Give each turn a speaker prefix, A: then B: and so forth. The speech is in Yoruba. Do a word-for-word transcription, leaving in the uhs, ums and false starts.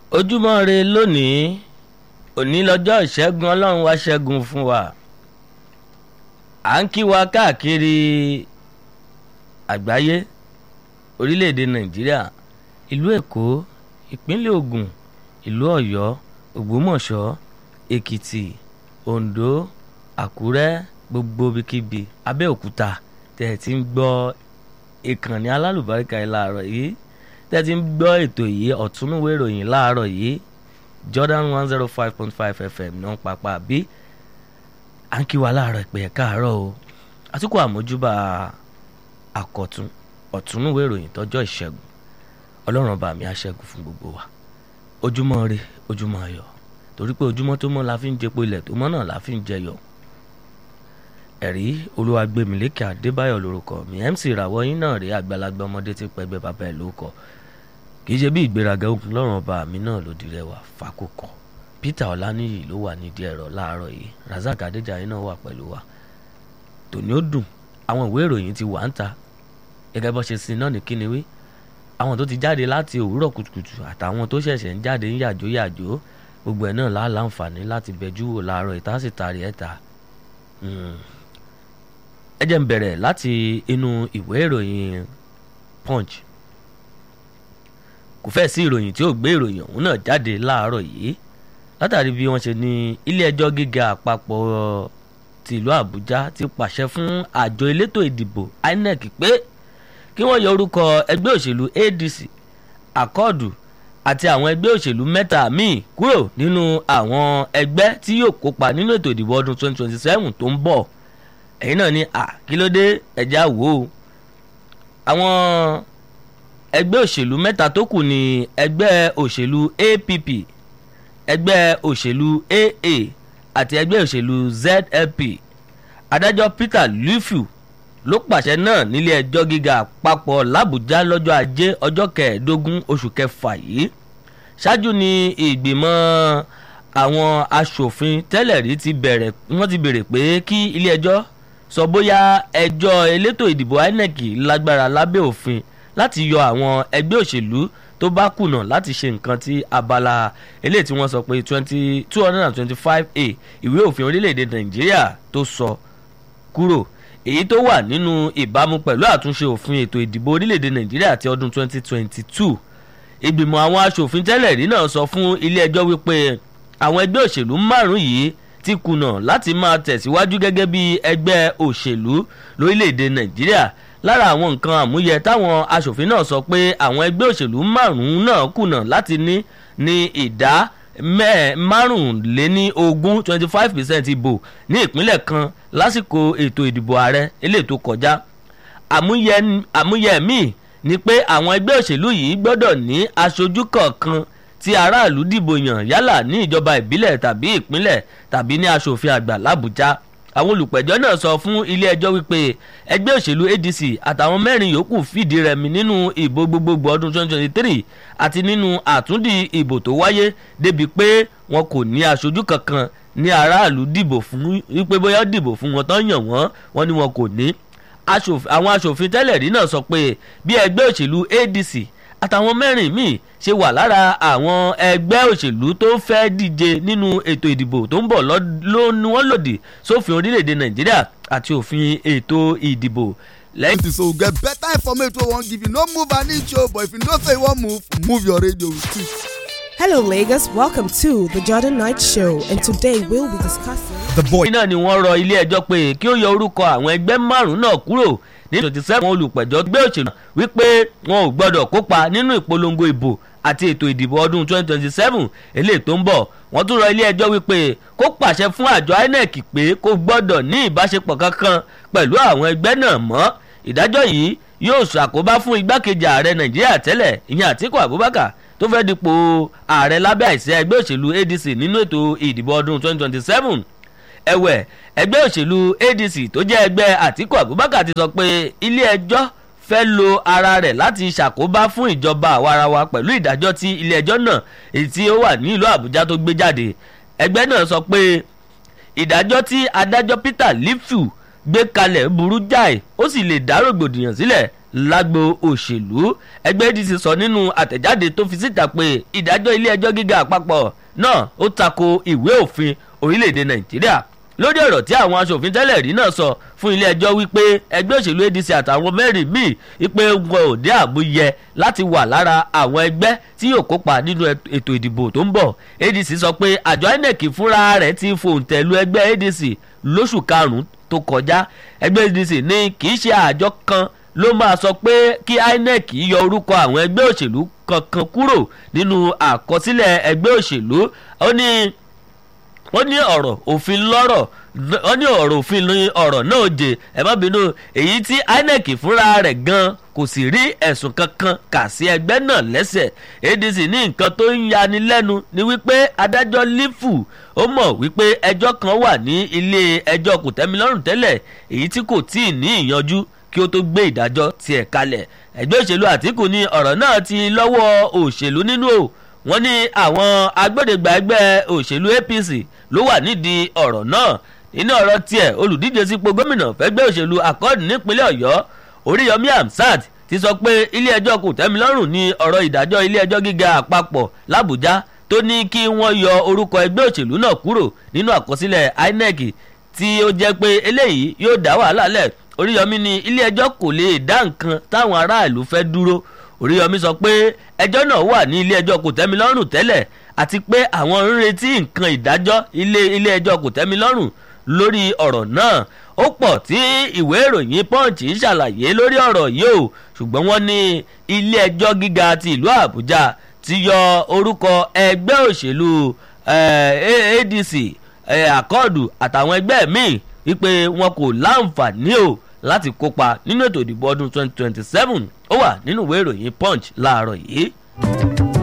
A: ojúmọ́ re lónìí òní lọ́jọ́ ìṣẹ́gun ọlọ́run wá ṣẹ́gun fún wa à ń kí wa káàkiri àgbáyé orílẹ̀-èdè nàìjíríà ìlú èkó ìpínlẹ̀ ògùn ìlú ọ̀yọ́ ògbómọ̀ṣọ́ èkìtì oǹdó àkúrẹ́ gbogbo bíkíbi abẹ́òkúta tẹ́ ẹ ti ń gbọ́ ìkànnì alálùbáríkà yìí láàárọ̀ yìí tẹ́ ẹ ti ń gbọ́ ètò yìí ọ̀túnúwé ìròyìn láàárọ̀ yìí Jordan one zero five point five F M náà pàpà bí à ń kí wa láàárọ̀ ìpè ẹ̀ káàárọ̀ o àtúkò àmójúbà àkọ̀tún ọ̀túnúwé ìròyìn tọ́jọ́ ìṣẹ́gun ọlọ́run ọba mi aṣẹ́gun fún gbogbo wa ojúmọ́ re ojúmọ́ ayọ̀ torí pé ojúmọ́ tó mọ́ la fi ń jẹpo ilẹ̀ tó mọ́ náà la fi ń jẹyọ̀ ẹ̀rí olúwagbèmílékè adébáyọ̀ lórúkọ mi M C ìràwọ̀ yín náà rí àgbàlagbà ọmọdé tí pẹ́gbẹ́ bàbá ẹ̀ lórúkọ kì í ṣe bí ìgbéraga ogun lọ́rùn ọba mi náà ló dirẹ̀ wá fàkókò Peter ọláníyì ló wà nídìí ẹ̀rọ láàárọ̀ yìí Razak adéjàyín náà wà pẹ̀lú wa tòní ó dùn àwọn ìwé ìròyìn ti wà ń ta gẹ́gẹ́ bó ṣe sin náà ní kíni wí àwọn tó ti jáde láti òwúrọ̀ kùtùkùtù àtàwọn tó ṣẹ̀ṣẹ̀ ń jáde ń yàjó yàjó gbogbo ẹ̀ náà lá láǹfààní láti bẹjú wò láàárọ̀ ìtàsítàrí ẹ̀ta ẹ jẹ́ n bẹ̀rẹ̀ láti inú ìwé ìròyìn Punch kò fẹ́ sí ìròyìn tí ó gbé ìròyìn ọ̀hún náà jáde láàárọ̀ yìí látàrí bí wọ́n ṣe ní ilé ẹjọ́ gíga àpapọ̀ ti ìlú Àbújá ti pàṣẹ fún àjọ elétò ìdìbò I N E C pé kí wọ́n yọ orúkọ ẹgbẹ́ òṣèlú A D C Akọ́ọ̀dù àti àwọn ẹgbẹ́ òṣèlú mẹ́ta míì kúrò nínú àwọn ẹgbẹ́ tí yóò kópa nínú ètò ìdìbò ọdún twenty twenty seven tó ń bọ̀ ẹ̀yin náà ní à kí ló dé ẹ̀já wò ó àwọn ẹgbẹ́ òṣèlú mẹ́ta tó kù ní ẹgbẹ́ òṣèlú A P P ẹgbẹ́ òṣèlú A A àti ẹgbẹ́ òṣèlú Z L P adájọ́ Peter Lifu ló pàṣẹ náà nílé ẹjọ́ gíga àpapọ̀ l'Àbújá lọ́jọ́ ajé ọjọ́ kẹẹ̀ẹ́dógún oṣù kẹfà yìí ṣáájú ní ìgbìmọ̀ àwọn aṣòfin tẹ́lẹ̀ rí ti bẹ̀rẹ̀ wọ́n ti bèrè pé kí ilé ẹjọ́ sọ bóyá ẹjọ́ elétò ìdìbò I N E C lágbára lábẹ́ òfin láti yọ àwọn ẹgbẹ́ òṣèlú tó bá kùnà láti ṣe nǹkan tí abala eléyìí tí wọ́n sọ pé two hundred and twenty-five A ìwé òfin orílẹ̀-èdè Nàìjíríà tó sọ kúrò èyí tó wà nínú ìbámu pẹ̀lú àtúnṣe òfin ètò ìdìbò orílẹ̀-èdè Nàìjíríà ti ọdún twenty twenty-two ìgbìmọ̀ àwọn aṣòfin tẹ́lẹ̀ rí náà sọ fún ilé ẹjọ́ wípé àwọn ẹgbẹ́ òṣèlú márùn-ún yìí ti kùnà láti máa tẹ̀síwájú gẹ́gẹ́ bí ẹgbẹ́ òṣèlú lórílẹ̀-èdè Nàìjíríà lára àwọn nǹkan àmúyẹ táwọn aṣòfin náà sọ pé àwọn ẹgbẹ́ òṣèlú márùn-ún náà kùnà láti ní ní ìdá márùnléní ogún twenty five percent ìbò ní ìpínlẹ̀ kan lásìkò ètò ìdìbò ààrẹ eléyìí tó kọjá àmúyẹ àmúyẹ míì ni pé àwọn ẹgbẹ́ òṣèlú yìí gbọ́dọ̀ ní aṣojú kọ̀ọ̀kan tí aráàlú dìbò yàn yálà ní ìjọba ìbílẹ̀ tàbí ìpínlẹ̀ tàbí ní aṣòfin àgbà l'Àbújá àwọn olùpẹ̀jọ́ náà sọ fún ilé ẹjọ́ wípé ẹgbẹ́ òṣèlú A D C àtàwọn mẹ́rin yòókù fìdí rẹmi nínú ìbò gbogbogbò ọdún twenty twenty-three àti nínú àtúndì ìbò tó wáyé débi pé wọn kò ní aṣojú kankan ní aráàlú dìbò fún wípé bóyá dìbò fún wọn tán yàn wọ́n wọ́n ní wọn kò ní àwọn aṣòfin tẹ́lẹ̀ rí náà sọ pé bí ẹgbẹ́ òṣèlú A D C àtàwọn mẹ́rin míì ṣe wà lára àwọn ẹgbẹ́ òṣèlú tó fẹ́ díje nínú ètò ìdìbò tó ń bọ̀ ló ní wọ́n lòdì sófin orílẹ̀-èdè Nàìjíríà àti òfin ètò ìdìbò.
B: lẹ́yìn so get better information wey wan give you no move an inch o but if you know say you wan move move your radio with it.
C: Hello Lagos, welcome to the Jordan Night Show and today we'll be discussing.
B: The boy.
A: náà ni wọ́n rọ ilé ẹjọ́ pé kí ó yọ orúkọ àwọn ẹgbẹ́ márùn-ún náà kúrò ní twenty seven olùpẹ̀jọ́ gbé òṣèlú wípé wọn ò gbọ́dọ̀ kópa nínú ìpolongo ìbò àti ètò ìdìbò ọdún twenty twenty seven eléyìí tó ń bọ̀ wọ́n tún rọ ilé ẹjọ́ wípé kó pàṣẹ fún àjọ I N E C pé kó gbọ́dọ̀ ní ìbáṣepọ̀ kankan pẹ̀lú àwọn ẹgbẹ́ náà mọ́ ìdájọ́ yìí yóò ṣàkóbá fún igbákejì ààrẹ Nàìjíríà tẹ́lẹ̀ ìyẹn Àtíkù Abubakar tó fẹ́ dípò ààrẹ lábẹ́ àìsí ẹgbẹ́ òṣèlú A D C nínú ètò ìdìbò ọdún twenty twenty seven ẹ̀wẹ̀ ẹgbẹ́ òṣèlú A D C tó jẹ́ ẹgbẹ́ Àtíkù Abubakar ti sọ pé ilé ẹjọ́ fẹ́ lo ara rẹ̀ láti ṣàkóbá fún ìjọba àwarawa pẹ̀lú ìdájọ́ tí ilé ẹjọ́ náà èyí tí ó wà ní ìlú Àbújá tó gbé jáde ẹgbẹ́ náà sọ pé ìdájọ́ tí adájọ́ Peter Lifu gbé kalẹ̀ burú jáì ó sì lè dá rògbòdìyàn sílẹ̀ lágbo òṣèlú. ẹgbẹ́ A D C sọ nínú àtẹ̀jáde tó fi síta pé ìdájọ́ ilé ẹjọ́ gíga àpapọ̀ náà ó tako ìwé òfin orílẹ̀-èdè nàìjíríà. lórí ọ̀rọ̀ tí àwọn aṣòfin tẹ́lẹ̀ rí náà sọ fún ilé ẹjọ́ wípé ẹgbẹ́ òṣèlú A D C àtàwọn mẹ́rin míì wípé wọn ò dé àmúyẹ láti wà lára àwọn ẹgbẹ́ tí yóò kópa nínú ètò ìdìbò tó ń bọ̀. A D C sọ pé àjọ I N E C fúnra rẹ̀ ti fòǹtẹ̀ lu ẹgbẹ́ A D C lóṣù karùn-ún tó kọjá. ẹgbẹ́ A D C ní kì í ṣe àjọ kan ló máa sọ pé kí I N E C yọ orúkọ àwọn ẹgbẹ́ òṣèlú kankan kúrò nínú àkọsílẹ̀ ẹgbẹ́ òṣèlú. ó ní wọ́n ní ọ̀rọ̀ òfin lọ́rọ̀ wọ́n ní ọ̀rọ̀ òfin ní ọ̀rọ̀ náà jẹ ẹ má bínú èyí tí I N E C fúnra rẹ̀ gan kò sì rí ẹ̀sùn kankan kà sí ẹgbẹ́ náà lẹ́sẹ̀. A D C ní nǹkan tó ń yani lẹ́nu ni wípé adájọ́ lífù ó mọ̀ wípé ẹjọ́ kan wà ní ilé ẹjọ́ kòtẹ́milọ́rùn tẹ́lẹ̀ èyí tí kò tíì ní ìyanjú kí ó tó gbé ìdájọ́ tiẹ̀ kalẹ̀. ẹgbẹ́ òṣèlú Àtíkù ní ọ̀rọ̀ náà ti lọ́wọ́ òṣèlú nínú o. wọ́n ní àwọn agbódegbà ẹgbẹ́ òṣèlú A P C ló wà nídìí ọ̀rọ̀ náà. nínú ọ̀rọ̀ tiẹ̀ olùdíje sípò gómìnà fẹ́gbẹ́ òṣèlú Accord nípínlẹ̀ Ọ̀yọ́ Oríyọmí Hamzat ti sọ pé ilé ẹjọ́ kòtẹ́milọ́rùn ní ọ̀rọ̀ ìdájọ́ ilé ẹjọ́ gíga àpapọ̀ l'Àbújá tó ní kí wọ́n yọ orúkọ ẹgbẹ́ òṣèlú náà kúrò nínú àkọsílẹ̀ I N E C tí ó jẹ́ pé eléyìí yóò dá wàhálà lẹ̀. Oríyọmí ní ilé ẹjọ́ kò lè dá nǹkan táwọn aráàlú fẹ́ dúró. Oríyọmí sọ pé ẹjọ́ náà wà ní ilé ẹjọ́ kòtẹ́milọ́rùn tẹ́lẹ̀ àti pé àwọn ń retí nǹkan ìdájọ́ ilé ilé ẹjọ́ kòtẹ́milọ́rùn lórí ọ̀rọ̀ náà. ó pọ̀ tí ìwé ìròyìn Punch ń ṣàlàyé lórí ọ̀rọ̀ yìí o ṣùgbọ́n wọ́n ní ilé ẹjọ́ gíga ti ìlú Àbújá ti yọ orúkọ ẹgbẹ́ òṣèlú A D C Accord àtàwọn ẹgbẹ́ míì wípé wọn kò láǹfààní o láti kópa nínú ètò ìdìbò ọdún twenty twenty seven ó wà nínú ìwé ìròyìn Punch láàárọ̀ yìí.